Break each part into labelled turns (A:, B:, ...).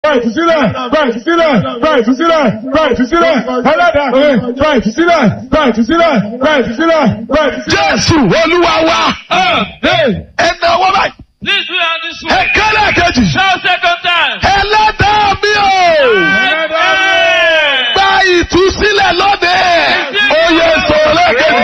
A: gba ìtúsílẹ̀, gba ìtúsílẹ̀, gba ìtúsílẹ̀, gba ìtúsílẹ̀, ẹlẹ́dàá mi, gba ìtúsílẹ̀, gba ìtúsílẹ̀, gba ìtúsílẹ̀, gba ìtúsílẹ̀.
B: Jésù Olúwa wa. Ẹnà ọwọ́ báyìí.
C: Please do it this way.
B: Ẹ̀kẹ́lẹ̀ kejì.
C: Shout second time.
B: Ẹlẹ́dàá mi o. Gba ìtúsílẹ̀ lóde. Oyè sọ̀rọ̀ lẹ́kẹ̀ẹ́.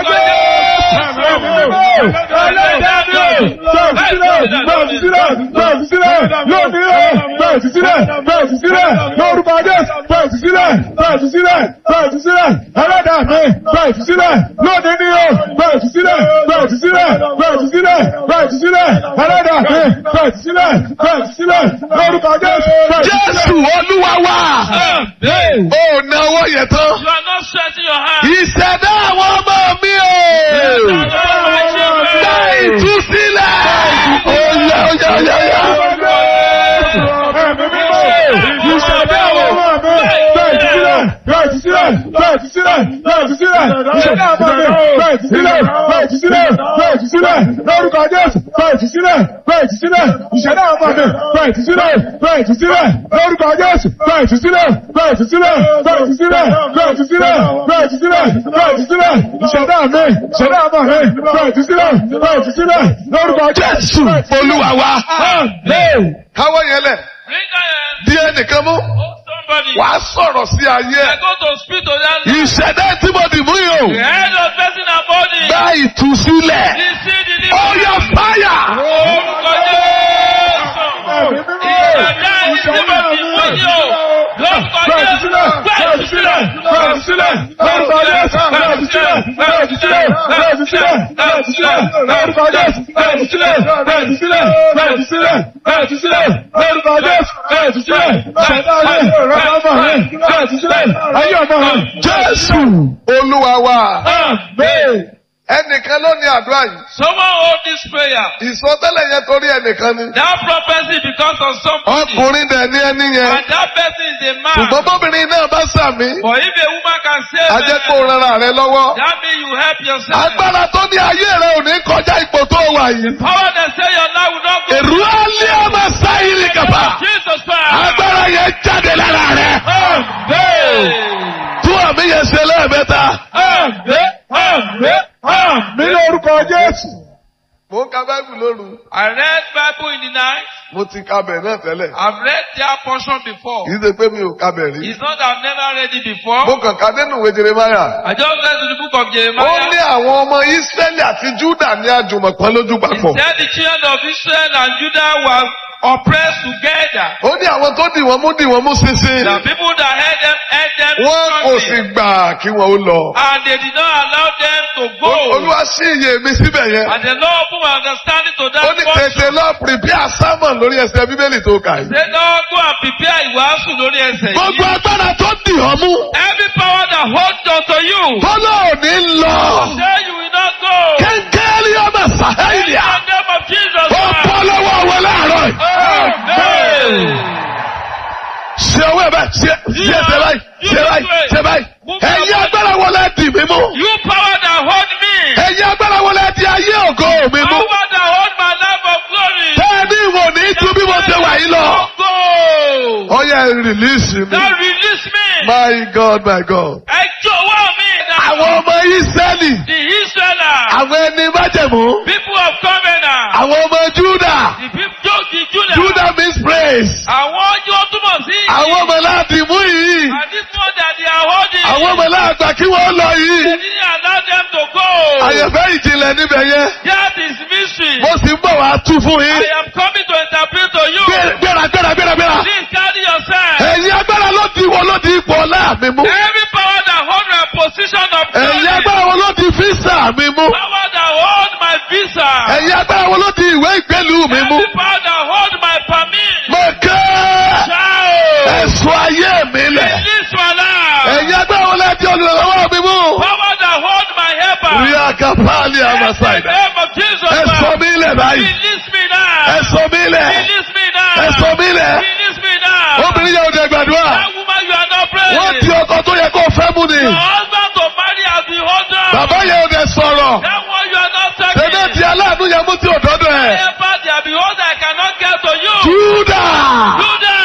B: Jésù Olúwa wa. Ó na owó yẹn tán.
C: You are not stretching your hand.
B: Ìṣẹ̀dá àwọn ọmọ mi o. Gba ìtúsílẹ̀. Oyè.
A: Ìṣẹ̀dá àwọn ọmọ mi. Gba ìtúsílẹ̀, gba ìtúsílẹ̀, gba ìtúsílẹ̀, gba ìtúsílẹ̀. Ìṣẹ̀dá àwọn ọmọ mi. Gba ìtúsílẹ̀, gba ìtúsílẹ̀, gba ìtúsílẹ̀. Lórúkọ Jésù, gba ìtúsílẹ̀, gba ìtúsílẹ̀. Ìṣẹ̀dá àwọn ọmọ mi. Gba ìtúsílẹ̀, gba ìtúsílẹ̀. Lórúkọ Jésù, gba ìtúsílẹ̀, gba ìtúsílẹ̀, gba ìtúsílẹ̀, gba ìtúsílẹ̀, gba ìtúsílẹ̀, gba ìtúsílẹ̀. Ìṣẹ̀dá mi, ìṣẹ̀dá ọmọ mi. Gba ìtúsílẹ̀, gba ìtúsílẹ̀. Lórúkọ
B: Jésù Olúwa wa. Káwọ́ yẹn lẹ̀.
C: Bring your hand.
B: Di ẹnìkan mú.
C: Oh, somebody.
B: Wàá sọ̀rọ̀ sí ayé.
C: I go to speak to that.
B: Ìṣẹ̀dá tí mo dì mú yìí o.
C: The head of person and body.
B: Gba ìtúsílẹ̀. Ọyọ fáyà.
C: Orúkọ Jésù. Ìṣẹ̀dá ìdíbò ti mú ní o. Lórúkọ Jésù. Gba ìtúsílẹ̀.
A: Gba ìtúsílẹ̀. Lórúkọ Jésù. Gba ìtúsílẹ̀. Gba ìtúsílẹ̀. Gba ìtúsílẹ̀. Gba ìtúsílẹ̀. Lórúkọ Jésù. Gba ìtúsílẹ̀. Gba ìtúsílẹ̀. Gba ìtúsílẹ̀. Gba ìtúsílẹ̀. Lórúkọ Jésù. Gba ìtúsílẹ̀. Ṣẹ̀dá ayé rẹ̀ ọmọ rẹ̀. Gba ìtúsílẹ̀. Ayé ọmọ rẹ̀.
B: Jésù Olúwa wa.
A: Àmín.
B: Ẹnìkan ló ní àdúrà yìí.
C: Someone hold this prayer.
B: Ìsọtẹ́lẹ̀ yẹn torí ẹnìkan ni.
C: That prophecy because of somebody.
B: Ọkùnrin dẹ̀ ní ẹni yẹn.
C: And that person is a man.
B: Ṣùgbọ́n bóbìnrin náà bá sàmì.
C: But if a woman can save
B: A jẹ́ kó rara rẹ lọ́wọ́.
C: that means you help yourself.
B: Agbára tó ní ayé rẹ ò ní kọjá ipò tó wà yìí.
C: Power that say your life will not go.
B: Èrú alẹ́ ọmọ sáyìrì kàfà.
C: Jesus Christ.
B: Agbára yẹn jáde lára rẹ. Tún àmì yẹn ṣe lẹ́ẹ̀mẹ́ta.
A: Àmín lórúkọ Jésù.
B: Mo ń ka Báíbù lóru.
C: I read Bible in the night.
B: Mo ti ka bẹ̀ náà tẹ́lẹ̀.
C: I've read that portion before.
B: Kì í ṣe pé mi ò ka bẹ̀ rí.
C: It's not that I've never read it before.
B: Mo kàn ká nínú ìwé Jeremáyà.
C: I just read to the book of
B: Ó
C: Jeremiah.
B: ní àwọn ọmọ Ísírẹ́lì àti Júdà ní àjùmọ̀pọ̀ lójú
C: He
B: papọ̀.
C: said the children of Israel and Judah were oppressed together.
B: Ó ní àwọn tó dì wọ́n mú ṣinṣin.
C: The people that held them
B: Wọ́n kò sì
C: strongly.
B: gbà kí wọ́n ó lọ.
C: And they did not allow them to go.
B: Olúwa sí iye mi síbẹ̀ yẹn.
C: And the Lord put understanding to
B: Ó
C: that
B: ní tètè
C: portion.
B: lọ prepare sermon lórí ẹsẹ̀ Bíbélì tó kà yìí.
C: Say, Lord, go and prepare ìwàásù lórí ẹsẹ̀
B: Gbogbo
C: yìí.
B: agbára tó dì ọ́ mú.
C: Every power that holds on to you.
B: Tọ́lá ò ní lọ.
C: Say you will not go.
B: Kéńkéèlì ọmọ
C: In
B: Sàhẹ́lìà.
C: the name of Jesus
B: Ó
C: Christ.
B: bọ́ lọ́wọ́ àwọn láàárọ̀ yìí.
C: Amen.
B: Ṣé owó ẹ̀ báyìí? Ṣé báyìí? Ṣé báyìí? Ẹ̀yin agbára wọlé dì mí mú.
C: You power that hold me.
B: Ẹ̀yin agbára wọlé di ayé ògo mi mú.
C: Power that hold my life of glory.
B: Bẹ́ẹ̀ni ìwò ní tú bí mo ṣe wà yìí lọ.
C: Don't go.
B: Ó yẹ rìlíìsì mi.
C: Now release me.
B: My God, my God.
C: Ẹ jọ̀wọ́ mi.
B: Àwọn ọmọ Ísírẹ́lì.
C: The Israelites.
B: Àwọn ẹni májẹ̀mú.
C: People of covenant.
B: Àwọn ọmọ Júdà.
C: The people the Judah.
B: Judah means praise.
C: Àwọn yóò túmọ̀ sí.
B: Àwọn ọmọ láti mú yìí.
C: And this one that they are holding.
B: Àwọn ọmọ láàgbà kí wọ́n lọ
C: They
B: yìí.
C: didn't allow them to go.
B: Àyẹ̀fẹ́ ìjìnlẹ̀ níbẹ̀ yẹn.
C: That is mystery.
B: Mo sì ń bọ̀ wá tú fún
C: I
B: yín.
C: am coming to interpret to you.
B: Gbéra.
C: Please carry yourself.
B: Ẹ̀yin agbára ló di wọ́n ló di ipò ọlá mi mú.
C: Every power that hold my position of
B: Ẹ̀yin
C: glory.
B: agbára wọn ló di físà mi mú.
C: Power that hold my visa.
B: Ẹ̀yin agbára wọn ló di ìwé ìgbélú mi mú.
C: Every power that hold my permit.
B: Mo kẹ́
C: Shout.
B: ẹ̀sùn ayé mi lẹ̀.
C: Release my life.
B: Ẹ̀yin agbára wọn ló di olùrànlọ́wọ́ mi mú.
C: Power that hold my helper.
B: Rí àkàpàlì
C: In the
B: àmàsáìdá.
C: name of Jesus
B: Ẹ̀sọ́
C: Christ.
B: mi lẹ̀ báyìí.
C: Release me now.
B: Ẹ̀sọ́ mi lẹ̀.
C: Release me now.
B: Ẹ̀sọ́ mi lẹ̀.
C: Release me now.
B: Obìnrin yẹn ò dẹ̀ gbàdúrà.
C: That woman you are not praying.
B: Wọ́n ti ọkọ tó yẹ kó fẹ́ mú ni.
C: Your husband to marry as the husband.
B: Bàbá yẹn ò dẹ̀ sọ̀rọ̀.
C: That one you are not
B: Tẹ̀lé
C: talking.
B: ti aláàánú yẹn mú tí ò dọ́dọ̀ ẹ̀.
C: Helper, there behold, I cannot get to you.
B: Júdà.
C: Judah.